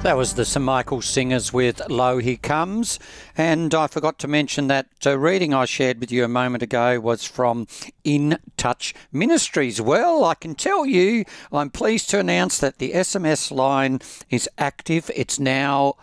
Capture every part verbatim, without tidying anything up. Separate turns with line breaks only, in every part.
That was the Saint Michael Singers with Lo He Comes. And I forgot to mention that uh, reading I shared with you a moment ago was from In Touch Ministries. Well, I can tell you, I'm pleased to announce that the S M S line is active. It's now...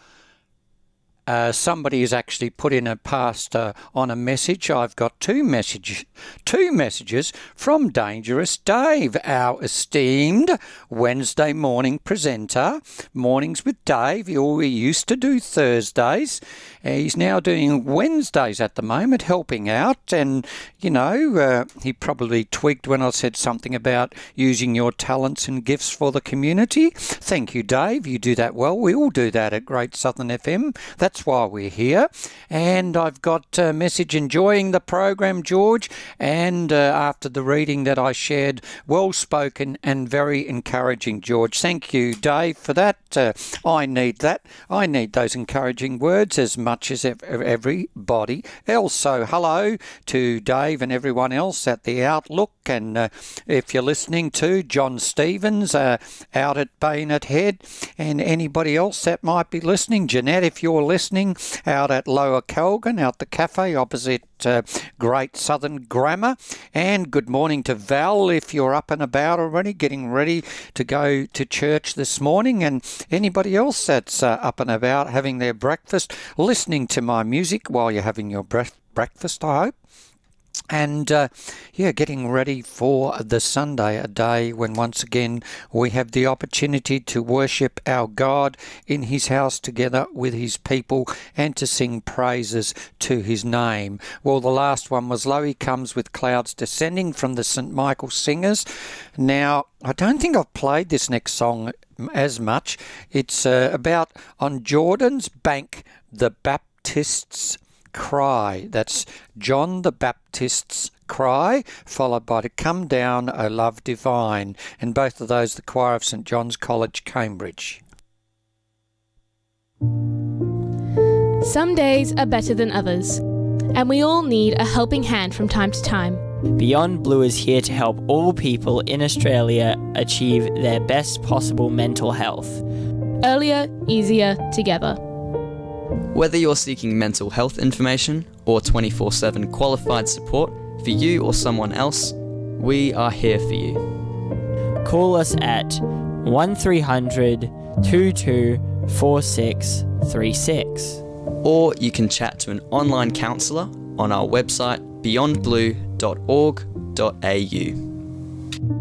Uh, somebody has actually put in a pastor on a message. I've got two message, two messages from Dangerous Dave, our esteemed Wednesday morning presenter. Mornings with Dave. He always used to do Thursdays. Uh, he's now doing Wednesdays at the moment, helping out. And, you know, uh, he probably twigged when I said something about using your talents and gifts for the community. Thank you, Dave. You do that well. We all do that at Great Southern F M. That's why we're here. And I've got a message enjoying the program, George, and uh, after the reading that I shared, well spoken and very encouraging, George. Thank you, Dave, for that. Uh, I need that. I need those encouraging words as much as ev- everybody else. So hello to Dave and everyone else at the Outlook, and uh, if you're listening to John Stevens uh, out at Bayonet Head, and anybody else that might be listening, Jeanette, if you're listening, out at Lower Calgan, out the cafe opposite uh, Great Southern Grammar. And good morning to Val, if you're up and about already, getting ready to go to church this morning. And anybody else that's uh, up and about having their breakfast, listening to my music while you're having your bre- breakfast, I hope. And, uh, yeah, getting ready for the Sunday, a day when once again we have the opportunity to worship our God in his house together with his people and to sing praises to his name. Well, the last one was Lo He Comes with Clouds Descending from the Saint Michael Singers. Now, I don't think I've played this next song as much. It's uh, about On Jordan's Bank, the Baptists Cry. That's John the Baptist's Cry, followed by To Come Down, O Love Divine, and both of those the choir of St John's College, Cambridge.
Some days are better than others, and we all need a helping hand from time to time.
Beyond Blue is here to help all people in Australia achieve their best possible mental health.
Earlier, easier, together.
Whether you're seeking mental health information or twenty-four seven qualified support for you or someone else, we are here for you.
Call us at one three hundred, two two four six three six.
Or you can chat to an online counsellor on our website beyond blue dot org dot a u.